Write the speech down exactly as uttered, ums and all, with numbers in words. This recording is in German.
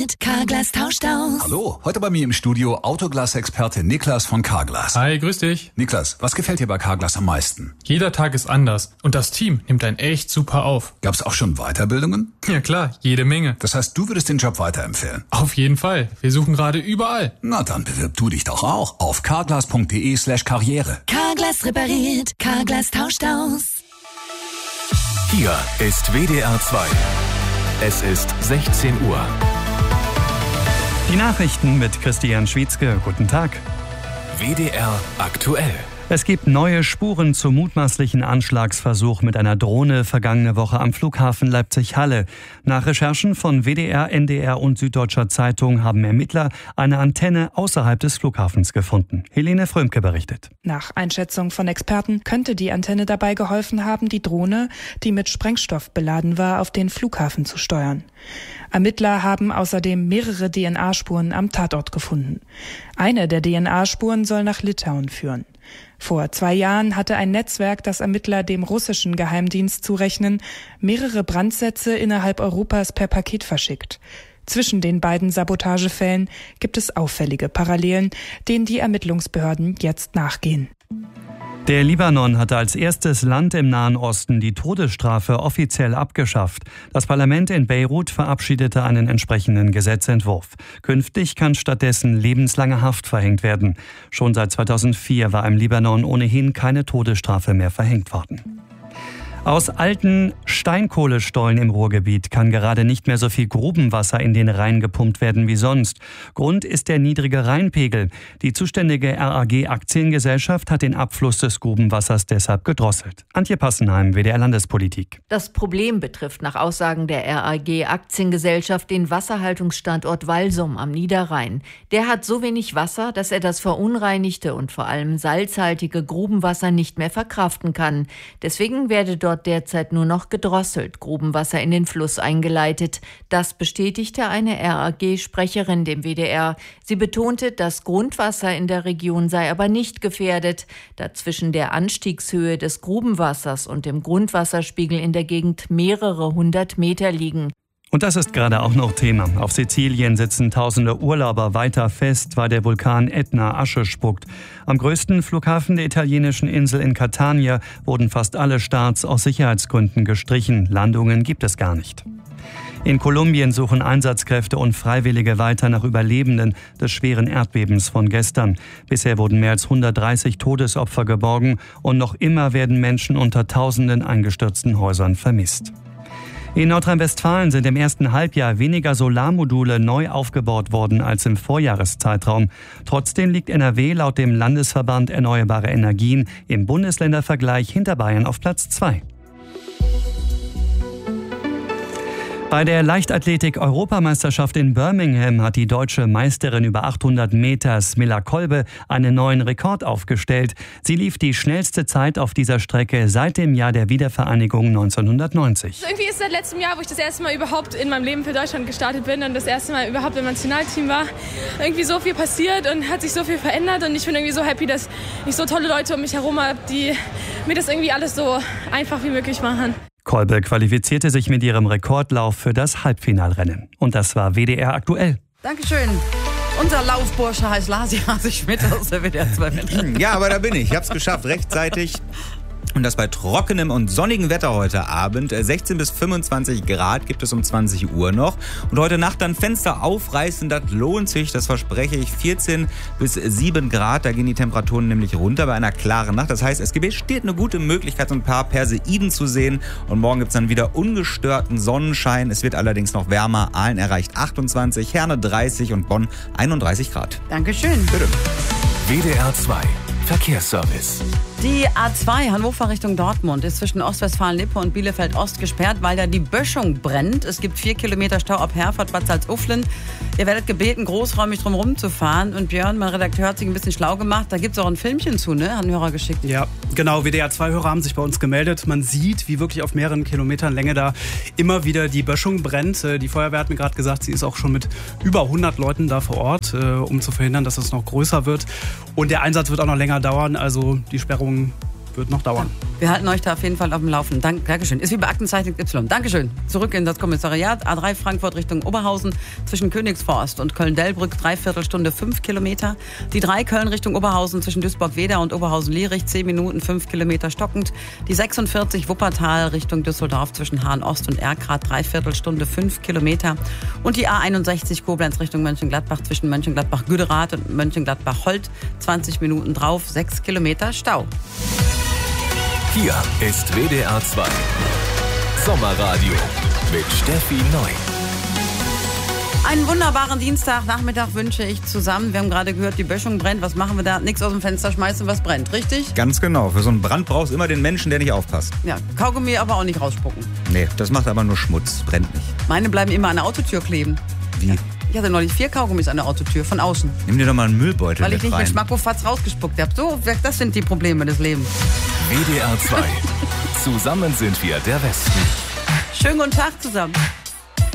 Carglass tauscht aus. Hallo, heute bei mir im Studio Autoglas-Experte Niklas von Carglass. Hi, grüß dich. Niklas, was gefällt dir bei Carglass am meisten? Jeder Tag ist anders und das Team nimmt einen echt super auf. Gab's auch schon Weiterbildungen? Ja klar, jede Menge. Das heißt, du würdest den Job weiterempfehlen? Auf jeden Fall. Wir suchen gerade überall. Na dann bewirb du dich doch auch auf carglass.de slash karriere. Carglass repariert, Carglass tauscht aus. Hier ist W D R zwei. Es ist sechzehn Uhr. Die Nachrichten mit Christian Schwietzke. Guten Tag. W D R aktuell. Es gibt neue Spuren zum mutmaßlichen Anschlagsversuch mit einer Drohne vergangene Woche am Flughafen Leipzig-Halle. Nach Recherchen von W D R, N D R und Süddeutscher Zeitung haben Ermittler eine Antenne außerhalb des Flughafens gefunden. Helene Frömke berichtet. Nach Einschätzung von Experten könnte die Antenne dabei geholfen haben, die Drohne, die mit Sprengstoff beladen war, auf den Flughafen zu steuern. Ermittler haben außerdem mehrere D N A-Spuren am Tatort gefunden. Eine der D N A-Spuren soll nach Litauen führen. Vor zwei Jahren hatte ein Netzwerk, das Ermittler dem russischen Geheimdienst zurechnen, mehrere Brandsätze innerhalb Europas per Paket verschickt. Zwischen den beiden Sabotagefällen gibt es auffällige Parallelen, denen die Ermittlungsbehörden jetzt nachgehen. Der Libanon hatte als erstes Land im Nahen Osten die Todesstrafe offiziell abgeschafft. Das Parlament in Beirut verabschiedete einen entsprechenden Gesetzentwurf. Künftig kann stattdessen lebenslange Haft verhängt werden. Schon seit zweitausendvier war im Libanon ohnehin keine Todesstrafe mehr verhängt worden. Aus alten Steinkohlestollen im Ruhrgebiet kann gerade nicht mehr so viel Grubenwasser in den Rhein gepumpt werden wie sonst. Grund ist der niedrige Rheinpegel. Die zuständige R A G-Aktiengesellschaft hat den Abfluss des Grubenwassers deshalb gedrosselt. Antje Passenheim, W D R Landespolitik. Das Problem betrifft nach Aussagen der R A G-Aktiengesellschaft den Wasserhaltungsstandort Walsum am Niederrhein. Der hat so wenig Wasser, dass er das verunreinigte und vor allem salzhaltige Grubenwasser nicht mehr verkraften kann. Deswegen werde dort dort derzeit nur noch gedrosselt Grubenwasser in den Fluss eingeleitet. Das bestätigte eine R A G-Sprecherin dem W D R. Sie betonte, das Grundwasser in der Region sei aber nicht gefährdet, da zwischen der Anstiegshöhe des Grubenwassers und dem Grundwasserspiegel in der Gegend mehrere hundert Meter liegen. Und das ist gerade auch noch Thema. Auf Sizilien sitzen tausende Urlauber weiter fest, weil der Vulkan Ätna Asche spuckt. Am größten Flughafen der italienischen Insel in Catania wurden fast alle Starts aus Sicherheitsgründen gestrichen. Landungen gibt es gar nicht. In Kolumbien suchen Einsatzkräfte und Freiwillige weiter nach Überlebenden des schweren Erdbebens von gestern. Bisher wurden mehr als hundertdreißig Todesopfer geborgen und noch immer werden Menschen unter tausenden eingestürzten Häusern vermisst. In Nordrhein-Westfalen sind im ersten Halbjahr weniger Solarmodule neu aufgebaut worden als im Vorjahreszeitraum. Trotzdem liegt N R W laut dem Landesverband Erneuerbare Energien im Bundesländervergleich hinter Bayern auf Platz zwei. Bei der Leichtathletik-Europameisterschaft in Birmingham hat die deutsche Meisterin über achthundert Meter Smilla Kolbe einen neuen Rekord aufgestellt. Sie lief die schnellste Zeit auf dieser Strecke seit dem Jahr der Wiedervereinigung neunzehnhundertneunzig. Irgendwie ist seit letztem Jahr, wo ich das erste Mal überhaupt in meinem Leben für Deutschland gestartet bin und das erste Mal überhaupt im Nationalteam war, irgendwie so viel passiert und hat sich so viel verändert und ich bin irgendwie so happy, dass ich so tolle Leute um mich herum habe, die mir das irgendwie alles so einfach wie möglich machen. Kolbe qualifizierte sich mit ihrem Rekordlauf für das Halbfinalrennen. Und das war W D R aktuell. Dankeschön. Unser Laufbursche heißt Lasi Hase Schmidt aus der W D R zwei. Ja, aber da bin ich. Ich hab's geschafft, rechtzeitig. Und das bei trockenem und sonnigem Wetter heute Abend. sechzehn bis fünfundzwanzig Grad gibt es um zwanzig Uhr noch. Und heute Nacht dann Fenster aufreißen, das lohnt sich, das verspreche ich. vierzehn bis sieben Grad, da gehen die Temperaturen nämlich runter bei einer klaren Nacht. Das heißt, es besteht eine gute Möglichkeit, so ein paar Perseiden zu sehen. Und morgen gibt es dann wieder ungestörten Sonnenschein. Es wird allerdings noch wärmer. Aalen erreicht achtundzwanzig, Herne dreißig und Bonn einunddreißig Grad. Dankeschön. Bitte. W D R zwei Verkehrsservice. Die A zwei Hannover Richtung Dortmund ist zwischen Ostwestfalen-Lippe und Bielefeld-Ost gesperrt, weil da die Böschung brennt. Es gibt vier Kilometer Stau ab Herford, Bad Salzuflen. Ihr werdet gebeten, großräumig drumherum zu fahren. Und Björn, mein Redakteur, hat sich ein bisschen schlau gemacht. Da gibt es auch ein Filmchen zu, ne? Hat ein Hörer geschickt. Ja, genau. W D R zwei Hörer haben sich bei uns gemeldet. Man sieht, wie wirklich auf mehreren Kilometern Länge da immer wieder die Böschung brennt. Die Feuerwehr hat mir gerade gesagt, sie ist auch schon mit über hundert Leuten da vor Ort, um zu verhindern, dass es noch größer wird. Und der Einsatz wird auch noch länger dauern. Also die Sperrung wird noch dauern. Wir halten euch da auf jeden Fall auf dem Laufenden. Dank, Dankeschön. Ist wie bei Aktenzeichen Y. Dankeschön. Zurück in das Kommissariat. A drei Frankfurt Richtung Oberhausen zwischen Königsforst und Köln-Dellbrück, Dreiviertelstunde, fünf Kilometer. Die drei Köln Richtung Oberhausen zwischen Duisburg-Weder und Oberhausen-Lierich, zehn Minuten, fünf Kilometer stockend. Die sechsundvierzig Wuppertal Richtung Düsseldorf zwischen Hahn-Ost und Erkrath, Dreiviertelstunde, fünf Kilometer. Und die A einundsechzig Koblenz Richtung Mönchengladbach zwischen Mönchengladbach-Güderath und Mönchengladbach-Holt, zwanzig Minuten drauf, sechs Kilometer Stau. Hier ist W D R zwei Sommerradio mit Steffi Neu. Einen wunderbaren Dienstagnachmittag wünsche ich zusammen. Wir haben gerade gehört, die Böschung brennt. Was machen wir da? Nichts aus dem Fenster schmeißen, was brennt, richtig? Ganz genau. Für so einen Brand brauchst du immer den Menschen, der nicht aufpasst. Ja, Kaugummi aber auch nicht rausspucken. Nee, das macht aber nur Schmutz. Brennt nicht. Meine bleiben immer an der Autotür kleben. Wie? Ich hatte neulich vier Kaugummis an der Autotür, von außen. Nimm dir doch mal einen Müllbeutel Weil ich mit nicht rein. mit Schmackofatz rausgespuckt habe. So, das sind die Probleme des Lebens. W D R zwei. Zusammen sind wir der Westen. Schönen guten Tag zusammen.